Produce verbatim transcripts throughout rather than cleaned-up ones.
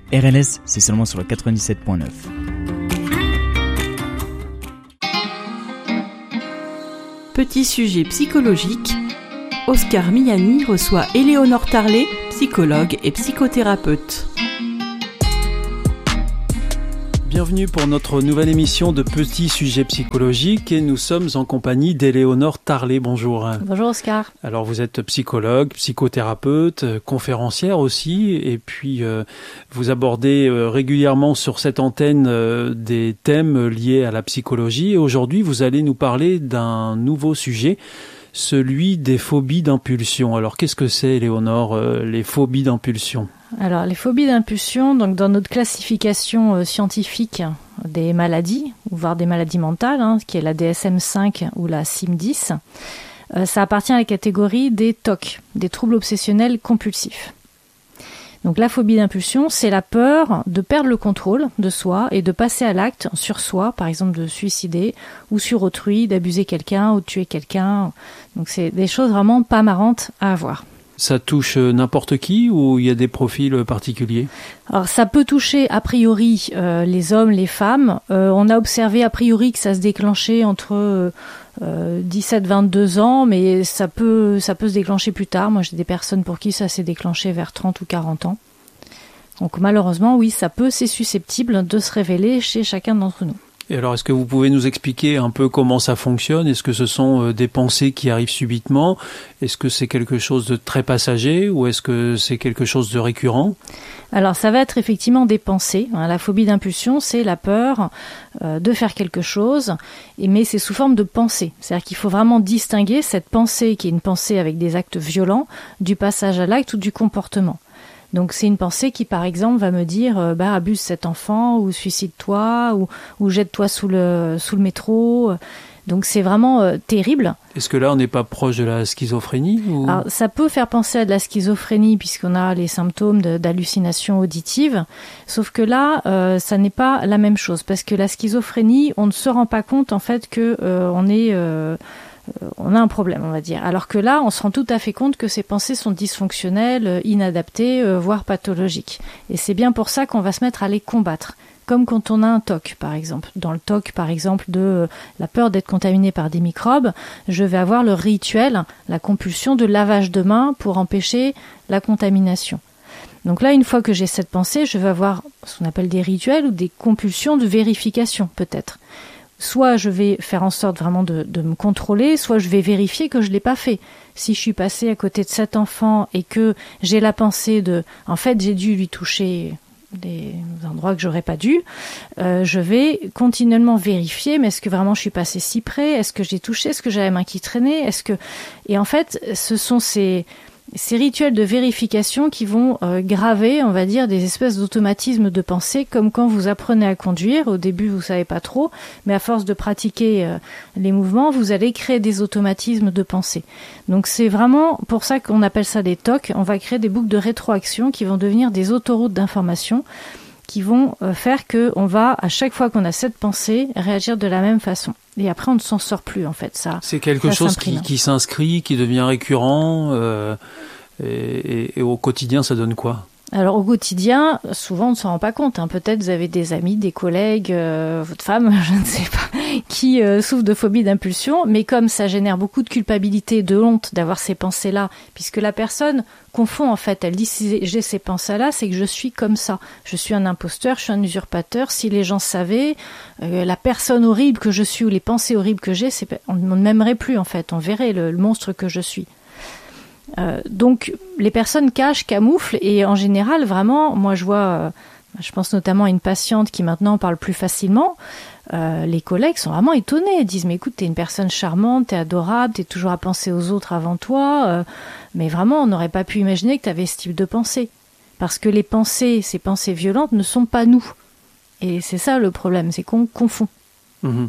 R L S, c'est seulement sur le quatre-vingt-dix-sept point neuf. Petit sujet psychologique, Oscar Miani reçoit Éléonore Tarlet, psychologue et psychothérapeute. Bienvenue pour notre nouvelle émission de Petits sujets psychologiques et nous sommes en compagnie d'Éléonore Tarlet. Bonjour. Bonjour Oscar. Alors vous êtes psychologue, psychothérapeute, conférencière aussi et puis euh, vous abordez euh, régulièrement sur cette antenne euh, des thèmes liés à la psychologie et aujourd'hui vous allez nous parler d'un nouveau sujet, celui des phobies d'impulsion. Alors qu'est-ce que c'est Éléonore, euh, les phobies d'impulsion ? Alors, les phobies d'impulsion, donc dans notre classification euh, scientifique des maladies, voire des maladies mentales, hein, qui est la D S M cinq ou la C I M dix, euh, ça appartient à la catégorie des T O C, des troubles obsessionnels compulsifs. Donc la phobie d'impulsion, c'est la peur de perdre le contrôle de soi et de passer à l'acte sur soi, par exemple de suicider, ou sur autrui, d'abuser quelqu'un ou de tuer quelqu'un. Donc c'est des choses vraiment pas marrantes à avoir. Ça touche n'importe qui ou il y a des profils particuliers ? Alors ça peut toucher a priori euh, les hommes, les femmes. Euh, on a observé a priori que ça se déclenchait entre euh, dix-sept vingt-deux ans, mais ça peut, ça peut se déclencher plus tard. Moi j'ai des personnes pour qui ça s'est déclenché vers trente ou quarante ans. Donc malheureusement oui, ça peut, c'est susceptible de se révéler chez chacun d'entre nous. Et alors, est-ce que vous pouvez nous expliquer un peu comment ça fonctionne ? Est-ce que ce sont des pensées qui arrivent subitement ? Est-ce que c'est quelque chose de très passager ou est-ce que c'est quelque chose de récurrent ? Alors, ça va être effectivement des pensées. La phobie d'impulsion, c'est la peur de faire quelque chose, mais c'est sous forme de pensée. C'est-à-dire qu'il faut vraiment distinguer cette pensée qui est une pensée avec des actes violents du passage à l'acte ou du comportement. Donc c'est une pensée qui, par exemple, va me dire euh, bah abuse cet enfant ou suicide-toi ou, ou jette-toi sous le sous le métro. Donc c'est vraiment euh, terrible. Est-ce que là on n'est pas proche de la schizophrénie ou... Alors, ça peut faire penser à de la schizophrénie puisqu'on a les symptômes de, d'hallucination auditive. Sauf que là, euh, ça n'est pas la même chose parce que la schizophrénie, on ne se rend pas compte en fait que euh, on est euh, on a un problème, on va dire. Alors que là, on se rend tout à fait compte que ces pensées sont dysfonctionnelles, inadaptées, euh, voire pathologiques. Et c'est bien pour ça qu'on va se mettre à les combattre. Comme quand on a un T O C, par exemple. Dans le T O C, par exemple, de euh, la peur d'être contaminé par des microbes, je vais avoir le rituel, la compulsion de lavage de mains pour empêcher la contamination. Donc là, une fois que j'ai cette pensée, je vais avoir ce qu'on appelle des rituels ou des compulsions de vérification, peut-être. Soit je vais faire en sorte vraiment de, de me contrôler, soit je vais vérifier que je ne l'ai pas fait. Si je suis passée à côté de cet enfant et que j'ai la pensée de « en fait, j'ai dû lui toucher des endroits que j'aurais pas dû euh, », je vais continuellement vérifier, mais est-ce que vraiment je suis passée si près ? Est-ce que j'ai touché ? Est-ce que j'avais la main qui traînait ? Est-ce que... Et en fait, ce sont ces... ces rituels de vérification qui vont euh, graver, on va dire, des espèces d'automatismes de pensée, comme quand vous apprenez à conduire. Au début, vous savez pas trop, mais à force de pratiquer euh, les mouvements, vous allez créer des automatismes de pensée. Donc c'est vraiment pour ça qu'on appelle ça des T O C. On va créer des boucles de rétroaction qui vont devenir des autoroutes d'information qui vont euh, faire que on va, à chaque fois qu'on a cette pensée, réagir de la même façon. Et après, on ne s'en sort plus, en fait. Ça, c'est quelque ça chose qui, qui s'inscrit, qui devient récurrent, euh, et, et, et au quotidien, ça donne quoi ? Alors, au quotidien, souvent, on ne s'en rend pas compte. Hein. Peut-être vous avez des amis, des collègues, euh, votre femme, je ne sais pas, qui euh, souffrent de phobie d'impulsion. Mais comme ça génère beaucoup de culpabilité, de honte d'avoir ces pensées-là, puisque la personne confond, en fait, elle dit si j'ai ces pensées-là, c'est que je suis comme ça. Je suis un imposteur, je suis un usurpateur. Si les gens savaient, euh, la personne horrible que je suis ou les pensées horribles que j'ai, c'est, on ne m'aimerait plus, en fait. On verrait le, le monstre que je suis. Euh, donc les personnes cachent, camouflent et en général vraiment, moi je vois, euh, je pense notamment à une patiente qui maintenant parle plus facilement, euh, les collègues sont vraiment étonnés, ils disent mais écoute t'es une personne charmante, t'es adorable, t'es toujours à penser aux autres avant toi, euh, mais vraiment on n'aurait pas pu imaginer que t'avais ce type de pensée, parce que les pensées, ces pensées violentes ne sont pas nous, et c'est ça le problème, c'est qu'on confond. Mmh.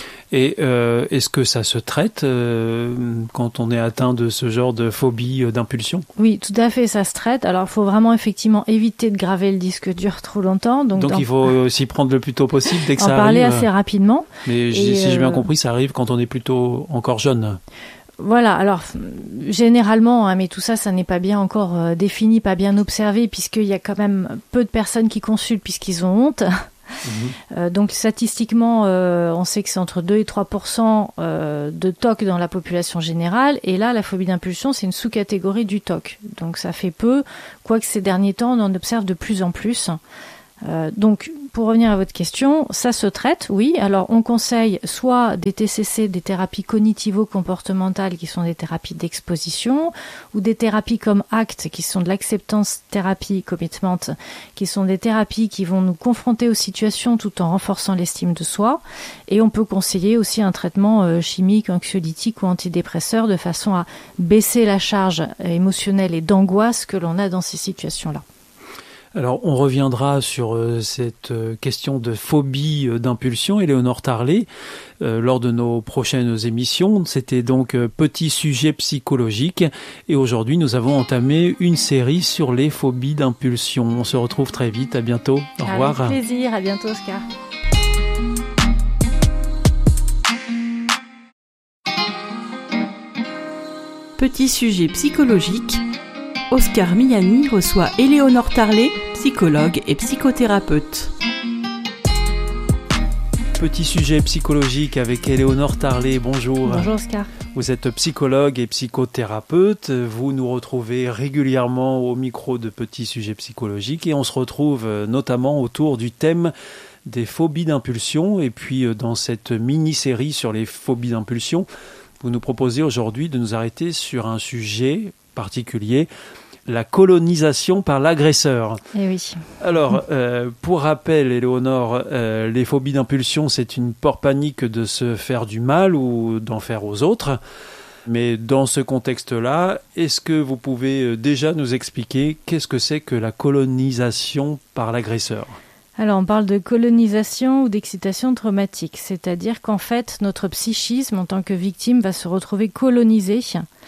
Et euh, est-ce que ça se traite euh, quand on est atteint de ce genre de phobie euh, d'impulsion ? Oui, tout à fait, ça se traite. Alors, il faut vraiment effectivement éviter de graver le disque dur trop longtemps. Donc, donc dans... il faut s'y prendre le plus tôt possible dès que en ça arrive. En parler assez rapidement. Mais et si euh... j'ai bien compris, ça arrive quand on est plutôt encore jeune. Voilà, alors généralement, hein, mais tout ça, ça n'est pas bien encore euh, défini, pas bien observé, puisqu'il y a quand même peu de personnes qui consultent puisqu'ils ont honte. Mmh. Euh, donc statistiquement, euh, on sait que c'est entre deux et trois pour cent euh, de T O C dans la population générale, et là, la phobie d'impulsion, c'est une sous-catégorie du T O C. Donc ça fait peu, quoique ces derniers temps, on en observe de plus en plus. Euh, donc, pour revenir à votre question, ça se traite, oui. Alors, on conseille soit des T C C, des thérapies cognitivo-comportementales, qui sont des thérapies d'exposition, ou des thérapies comme A C T, qui sont de l'acceptance thérapie, commitment, qui sont des thérapies qui vont nous confronter aux situations tout en renforçant l'estime de soi. Et on peut conseiller aussi un traitement euh, chimique, anxiolytique ou antidépresseur, de façon à baisser la charge émotionnelle et d'angoisse que l'on a dans ces situations-là. Alors, on reviendra sur euh, cette euh, question de phobie euh, d'impulsion, Éléonore Tarlet, euh, lors de nos prochaines émissions. C'était donc euh, Petit sujet psychologique. Et aujourd'hui, nous avons entamé une série sur les phobies d'impulsion. On se retrouve très vite. À bientôt. Au Avec revoir. Avec plaisir. À bientôt, Oscar. Petit sujet psychologique. Oscar Miani reçoit Éléonore Tarlet, psychologue et psychothérapeute. Petit sujet psychologique avec Éléonore Tarlet. Bonjour. Bonjour Oscar. Vous êtes psychologue et psychothérapeute. Vous nous retrouvez régulièrement au micro de Petit sujet psychologique et on se retrouve notamment autour du thème des phobies d'impulsion. Et puis dans cette mini-série sur les phobies d'impulsion, vous nous proposez aujourd'hui de nous arrêter sur un sujet particulier, la colonisation par l'agresseur. Eh oui. Alors, euh, pour rappel, Éléonore, euh, les phobies d'impulsion, c'est une peur panique de se faire du mal ou d'en faire aux autres. Mais dans ce contexte-là, est-ce que vous pouvez déjà nous expliquer qu'est-ce que c'est que la colonisation par l'agresseur ? Alors, on parle de colonisation ou d'excitation traumatique, c'est-à-dire qu'en fait, notre psychisme en tant que victime va se retrouver colonisé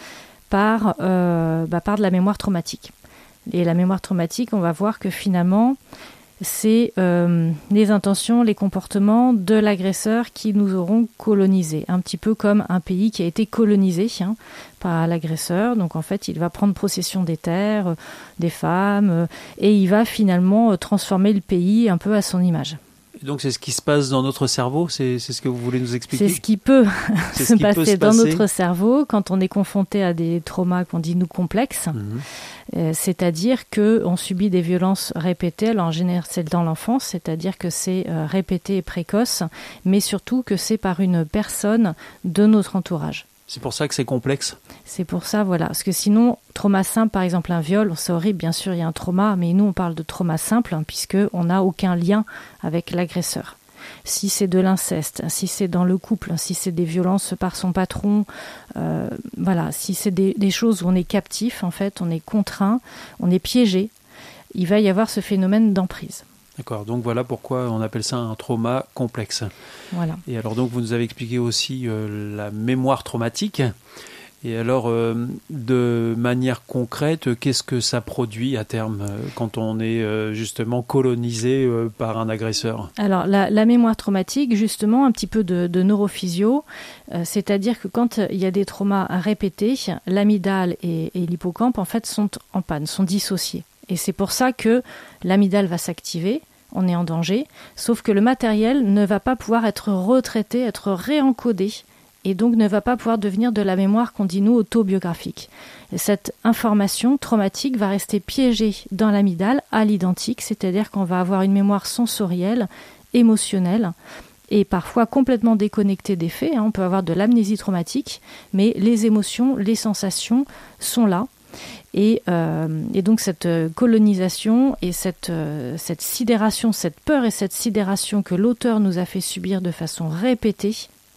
par, euh, bah, par de la mémoire traumatique. Et la mémoire traumatique, on va voir que finalement, c'est euh, les intentions, les comportements de l'agresseur qui nous auront colonisés. Un petit peu comme un pays qui a été colonisé hein, par l'agresseur. Donc en fait, il va prendre possession des terres, euh, des femmes, euh, et il va finalement euh, transformer le pays un peu à son image. Donc c'est ce qui se passe dans notre cerveau, c'est, c'est ce que vous voulez nous expliquer ? C'est ce qui peut c'est se ce qui passer peut se dans passer. notre cerveau quand on est confronté à des traumas qu'on dit nous complexes. Mmh. Euh, c'est-à-dire qu'on subit des violences répétées. Alors en général, c'est dans l'enfance, c'est-à-dire que c'est euh, répété et précoce, mais surtout que c'est par une personne de notre entourage. C'est pour ça que c'est complexe ? C'est pour ça, voilà. Parce que sinon, trauma simple, par exemple un viol, c'est horrible, bien sûr, il y a un trauma, mais nous, on parle de trauma simple, hein, puisqu'on n'a aucun lien avec l'agresseur. Si c'est de l'inceste, si c'est dans le couple, si c'est des violences par son patron, euh, voilà, si c'est des, des choses où on est captif, en fait, on est contraint, on est piégé, il va y avoir ce phénomène d'emprise. D'accord, donc voilà pourquoi on appelle ça un trauma complexe. Voilà. Et alors donc vous nous avez expliqué aussi euh, la mémoire traumatique. Et alors euh, de manière concrète, qu'est-ce que ça produit à terme euh, quand on est euh, justement colonisé euh, par un agresseur ? Alors la, la mémoire traumatique, justement, un petit peu de, de neurophysio, euh, c'est-à-dire que quand il y a des traumas répétés, l'amygdale et, et l'hippocampe en fait sont en panne, sont dissociés. Et c'est pour ça que l'amygdale va s'activer, on est en danger, sauf que le matériel ne va pas pouvoir être retraité, être réencodé, et donc ne va pas pouvoir devenir de la mémoire qu'on dit nous autobiographique. Et cette information traumatique va rester piégée dans l'amygdale à l'identique, c'est-à-dire qu'on va avoir une mémoire sensorielle, émotionnelle, et parfois complètement déconnectée des faits. On peut avoir de l'amnésie traumatique, mais les émotions, les sensations sont là. Et, euh, et donc cette colonisation et cette, euh, cette sidération, cette peur et cette sidération que l'auteur nous a fait subir de façon répétée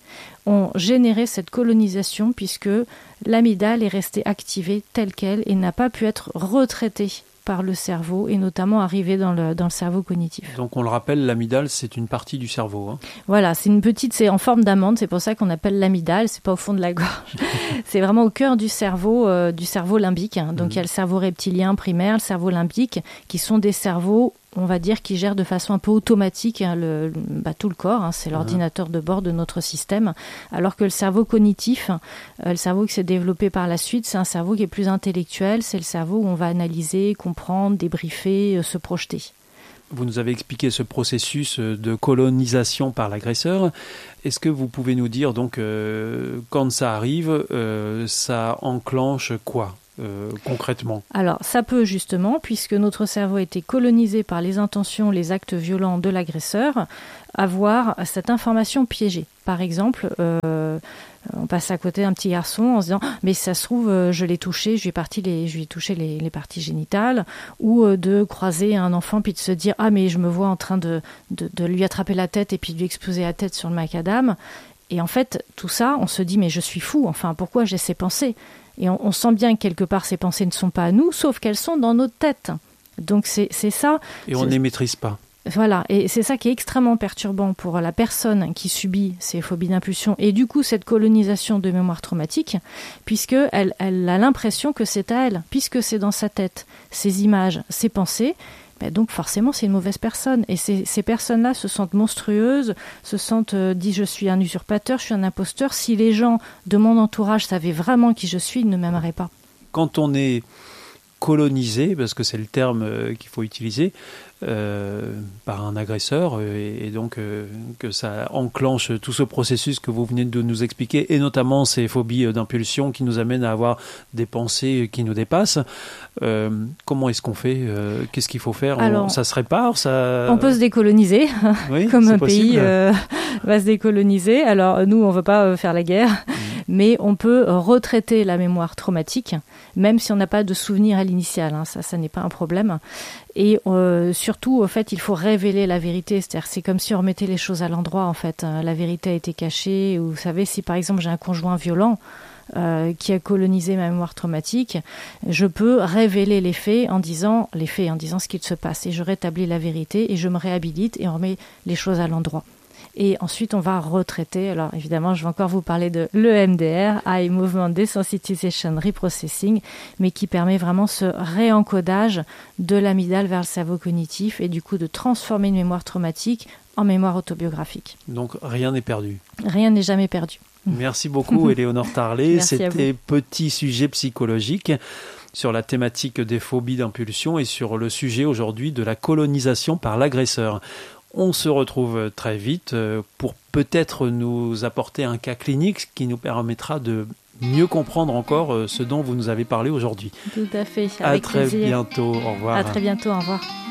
ont généré cette colonisation puisque l'amygdale est restée activée telle qu'elle et n'a pas pu être retraitée par le cerveau et notamment arriver dans le, dans le cerveau cognitif. Donc on le rappelle, l'amygdale c'est une partie du cerveau. Hein. Voilà, c'est une petite, c'est en forme d'amande, c'est pour ça qu'on appelle l'amygdale, c'est pas au fond de la gorge. C'est vraiment au cœur du cerveau, euh, du cerveau limbique. Hein. Donc mmh. il y a le cerveau reptilien primaire, le cerveau limbique, qui sont des cerveaux on va dire, qui gère de façon un peu automatique hein, le, bah, tout le corps. Hein, c'est mmh. l'ordinateur de bord de notre système. Alors que le cerveau cognitif, euh, le cerveau qui s'est développé par la suite, c'est un cerveau qui est plus intellectuel. C'est le cerveau où on va analyser, comprendre, débriefer, euh, se projeter. Vous nous avez expliqué ce processus de colonisation par l'agresseur. Est-ce que vous pouvez nous dire, donc, euh, quand ça arrive, euh, ça enclenche quoi euh, concrètement ? Alors, ça peut justement, puisque notre cerveau a été colonisé par les intentions, les actes violents de l'agresseur, avoir cette information piégée. Par exemple, euh, on passe à côté d'un petit garçon en se disant « mais ça se trouve, je l'ai touché, je lui ai, parti les, je lui ai touché les, les parties génitales » ou de croiser un enfant puis de se dire « ah mais je me vois en train de, de, de lui attraper la tête et puis de lui exploser la tête sur le macadam ». Et en fait, tout ça, on se dit « mais je suis fou, enfin pourquoi j'ai ces pensées ?» Et on, on sent bien que quelque part ces pensées ne sont pas à nous, sauf qu'elles sont dans notre tête. Donc c'est, c'est ça. Et on ne les maîtrise pas. Voilà, et c'est ça qui est extrêmement perturbant pour la personne qui subit ces phobies d'impulsion et du coup cette colonisation de mémoire traumatique, puisqu'elle elle a l'impression que c'est à elle, puisque c'est dans sa tête, ces images, ces pensées, ben donc forcément c'est une mauvaise personne. Et ces, ces personnes-là se sentent monstrueuses, se sentent euh, dit je suis un usurpateur, je suis un imposteur. Si les gens de mon entourage savaient vraiment qui je suis, ils ne m'aimeraient pas. Quand on est colonisé, parce que c'est le terme euh, qu'il faut utiliser, Euh, par un agresseur et, et donc euh, que ça enclenche tout ce processus que vous venez de nous expliquer et notamment ces phobies d'impulsion qui nous amènent à avoir des pensées qui nous dépassent. Euh, comment est-ce qu'on fait euh, Qu'est-ce qu'il faut faire? Alors, on, ça se répare ça... On peut se décoloniser, oui, comme un possible. Pays euh, va se décoloniser. Alors nous, on ne veut pas faire la guerre, mmh. mais on peut retraiter la mémoire traumatique, même si on n'a pas de souvenir à l'initial. Hein, ça, ça n'est pas un problème. Et euh, surtout, au fait, il faut révéler la vérité. C'est-à-dire, c'est comme si on remettait les choses à l'endroit. En fait, la vérité a été cachée. Ou, vous savez, si par exemple j'ai un conjoint violent euh, qui a colonisé ma mémoire traumatique, je peux révéler les faits en disant les faits, en disant ce qu'il se passe, et je rétablis la vérité et je me réhabilite et on remet les choses à l'endroit. Et ensuite, on va retraiter. Alors, évidemment, je vais encore vous parler de l'E M D R, Eye Movement Desensitization Reprocessing, mais qui permet vraiment ce réencodage de l'amygdale vers le cerveau cognitif et du coup de transformer une mémoire traumatique en mémoire autobiographique. Donc, rien n'est perdu. Rien n'est jamais perdu. Merci beaucoup, Éléonore Tarlet. C'était Petit sujet psychologique sur la thématique des phobies d'impulsion et sur le sujet aujourd'hui de la colonisation par l'agresseur. On se retrouve très vite pour peut-être nous apporter un cas clinique qui nous permettra de mieux comprendre encore ce dont vous nous avez parlé aujourd'hui. Tout à fait, avec À très plaisir. bientôt, au revoir. À très bientôt, au revoir.